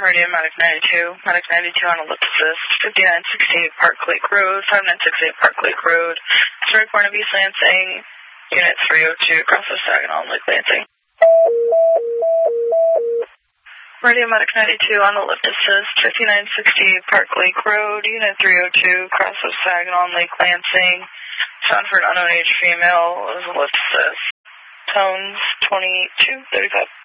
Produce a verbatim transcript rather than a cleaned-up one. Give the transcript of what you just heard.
Meridian Medic ninety-two. Medic ninety-two on ellipsis assist, fifty-nine sixty-eight Park Lake Road, five nine six eight Park Lake Road, Story Point of East Lansing, Unit three oh two, cross of Saginaw, Lake Lansing. Meridian Medic ninety-two on ellipsis assist, fifty-nine sixty-eight Park Lake Road, Unit three oh two, cross of Saginaw, Lake Lansing. Sound for an unknown age female is ellipsis assist. Tones twenty-two thirty-five.